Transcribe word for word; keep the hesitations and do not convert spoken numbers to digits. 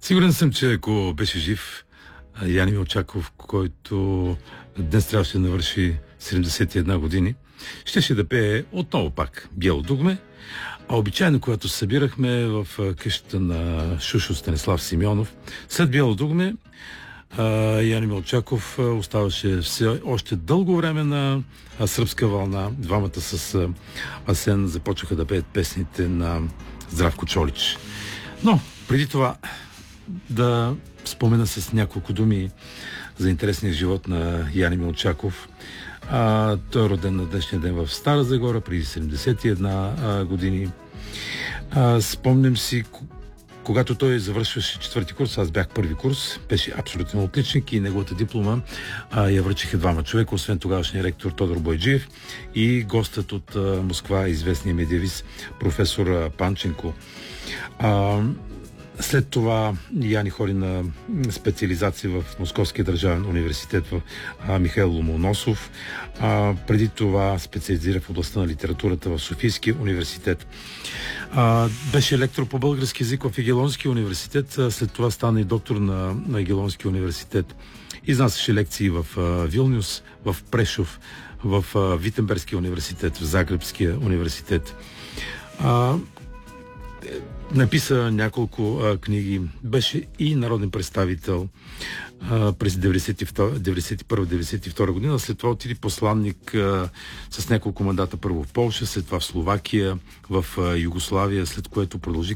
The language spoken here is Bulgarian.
Сигурен съм, че ако беше жив Яни Милчаков, който днес трябваше да навърши седемдесет и една години, щеше да пее отново пак Бяло дугме. А обичайно, когато се събирахме в къщата на Шушо Станислав Симеонов, след Бяло дугме Яни Милчаков оставаше все още дълго време на сръбска вълна. Двамата с Асен започнаха да пеят песните на Здравко Чолич. Но преди това да спомена с няколко думи за интересния живот на Яни Милчаков. А, той е роден на днешния ден в Стара Загора преди седемдесет и една а, години. А, спомням си, когато той завършваше четвърти курс, аз бях първи курс, беше абсолютно отличник и неговата диплома а, я връчиха двама човека, освен тогавашния ректор Тодор Бойджиев и гостът от а, Москва, известния медиавист професор а, Панченко. А, След това Яни ходи на специализация в Московския държавен университет в а, Михаил Ломоносов. А, преди това специализира в областта на литературата в Софийския университет. А, беше лектор по български език в Егелонския университет. А, след това стана и доктор на, на Егелонския университет. Изнасяше лекции в а, Вилнюс, в Прешов, в а, Витенбергския университет, в Загребския университет. А, Написа няколко а, книги. Беше и народен представител а, през деветдесет и първа деветдесет и втора година. След това отиде посланник а, с няколко мандата, първо в Полша, след това в Словакия, в а, Югославия, след което продължи